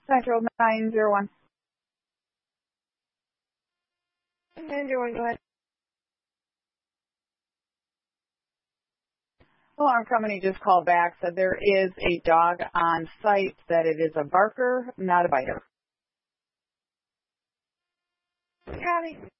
Central 901. 901, go ahead. Alarm company just called back, said there is a dog on site, that it is a barker, not a biter. Copy.